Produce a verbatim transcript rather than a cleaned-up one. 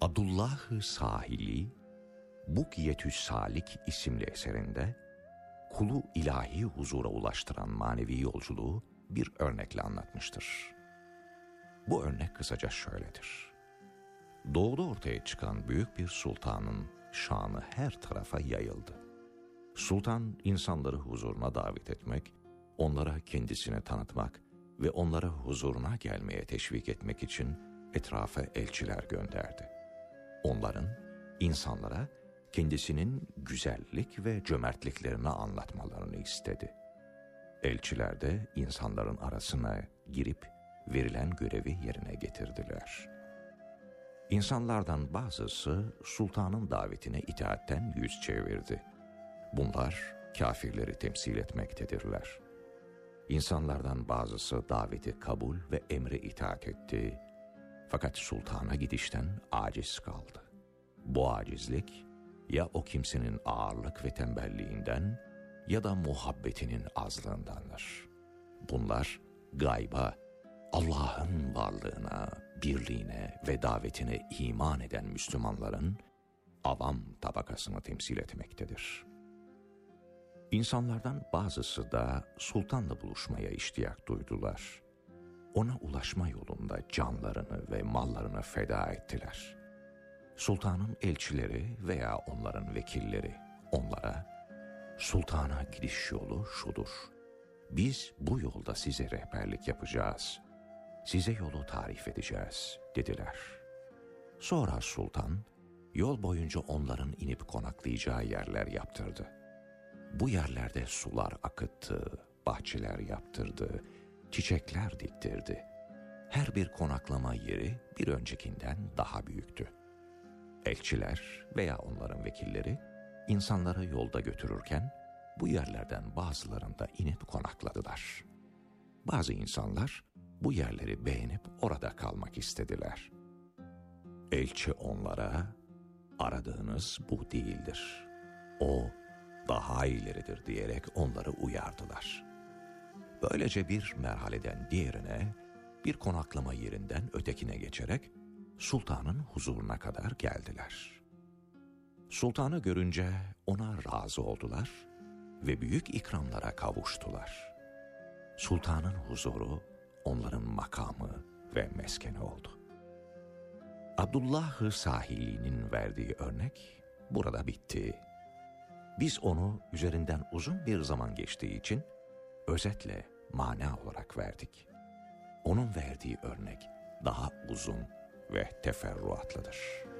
Abdullah Sahili, Bukiyetü Salik isimli eserinde kulu ilahi huzura ulaştıran manevi yolculuğu bir örnekle anlatmıştır. Bu örnek kısaca şöyledir. Doğuda ortaya çıkan büyük bir sultanın şanı her tarafa yayıldı. Sultan insanları huzuruna davet etmek, onlara kendisini tanıtmak ve onları huzuruna gelmeye teşvik etmek için etrafa elçiler gönderdi. Onların insanlara kendisinin güzellik ve cömertliklerini anlatmalarını istedi. Elçiler de insanların arasına girip verilen görevi yerine getirdiler. İnsanlardan bazısı sultanın davetine itaatten yüz çevirdi. Bunlar kafirleri temsil etmektedirler. İnsanlardan bazısı daveti kabul ve emre itaat etti. Fakat sultana gidişten aciz kaldı. Bu acizlik ya o kimsenin ağırlık ve tembelliğinden ya da muhabbetinin azlığındandır. Bunlar gayba, Allah'ın varlığına, birliğine ve davetine iman eden Müslümanların avam tabakasını temsil etmektedir. İnsanlardan bazısı da sultanla buluşmaya iştiyak duydular. Ona ulaşma yolunda canlarını ve mallarını feda ettiler. Sultanın elçileri veya onların vekilleri onlara, sultana gidiş yolu şudur. Biz bu yolda size rehberlik yapacağız. Size yolu tarif edeceğiz dediler. Sonra sultan yol boyunca onların inip konaklayacağı yerler yaptırdı. Bu yerlerde sular akıttı, bahçeler yaptırdı, çiçekler diktirdi. Her bir konaklama yeri bir öncekinden daha büyüktü. Elçiler veya onların vekilleri insanları yolda götürürken bu yerlerden bazılarında inip konakladılar. Bazı insanlar bu yerleri beğenip orada kalmak istediler. Elçi onlara, aradığınız bu değildir. O daha ileridir diyerek onları uyardılar. Böylece bir merhaleden diğerine, bir konaklama yerinden ötekine geçerek sultanın huzuruna kadar geldiler. Sultanı görünce ona razı oldular ve büyük ikramlara kavuştular. Sultanın huzuru onların makamı ve meskeni oldu. Abdullah Sahili'nin verdiği örnek burada bitti. Biz onu üzerinden uzun bir zaman geçtiği için özetle mana olarak verdik. Onun verdiği örnek daha uzun ve teferruatlıdır.